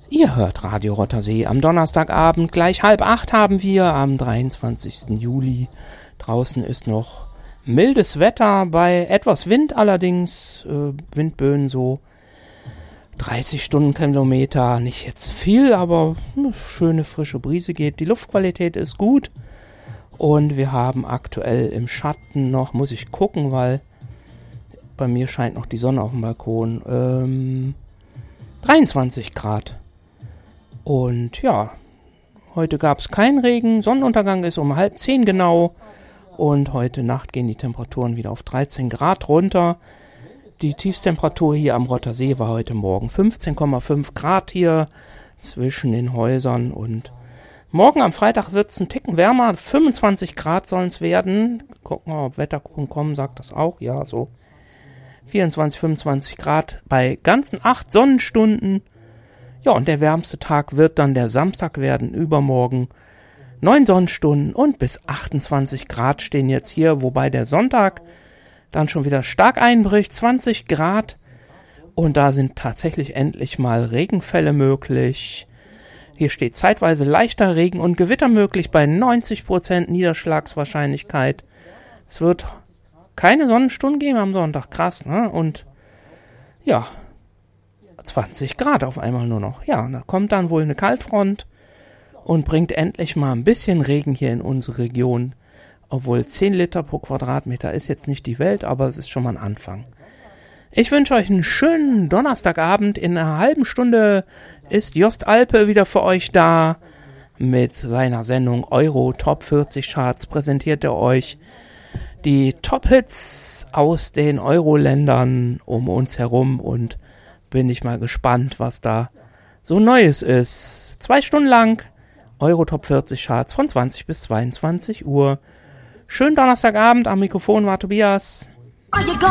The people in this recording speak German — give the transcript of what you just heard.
Ihr hört Radio Rottersee am Donnerstagabend, gleich 7:30 haben wir, am 23. Juli. Draußen ist noch mildes Wetter, bei etwas Wind allerdings, Windböen so 30 Stundenkilometer, nicht jetzt viel, aber eine schöne frische Brise geht. Die Luftqualität ist gut und wir haben aktuell im Schatten noch, muss ich gucken, weil bei mir scheint noch die Sonne auf dem Balkon, 23 Grad. Und ja, heute gab es keinen Regen, Sonnenuntergang ist um 9:30 genau und heute Nacht gehen die Temperaturen wieder auf 13 Grad runter. Die Tiefstemperatur hier am Rottersee war heute Morgen 15,5 Grad hier zwischen den Häusern und morgen am Freitag wird es einen Ticken wärmer, 25 Grad sollen es werden. Gucken wir, ob Wetter.com sagt das auch, ja so 24, 25 Grad bei ganzen 8 Sonnenstunden. Ja, und der wärmste Tag wird dann der Samstag werden, übermorgen. 9 Sonnenstunden und bis 28 Grad stehen jetzt hier, wobei der Sonntag dann schon wieder stark einbricht, 20 Grad. Und da sind tatsächlich endlich mal Regenfälle möglich. Hier steht zeitweise leichter Regen und Gewitter möglich bei 90% Niederschlagswahrscheinlichkeit. Es wird keine Sonnenstunden geben am Sonntag, krass, ne? Und ja, 20 Grad auf einmal nur noch. Ja, da kommt dann wohl eine Kaltfront und bringt endlich mal ein bisschen Regen hier in unsere Region. Obwohl 10 Liter pro Quadratmeter ist jetzt nicht die Welt, aber es ist schon mal ein Anfang. Ich wünsche euch einen schönen Donnerstagabend. In einer halben Stunde ist Jost Alpe wieder für euch da. Mit seiner Sendung Euro Top 40 Charts präsentiert er euch die Top-Hits aus den Euro-Ländern um uns herum und bin ich mal gespannt, was da so Neues ist. 2 Stunden lang Euro Top 40 Charts von 20 bis 22 Uhr. Schönen Donnerstagabend, am Mikrofon war Tobias.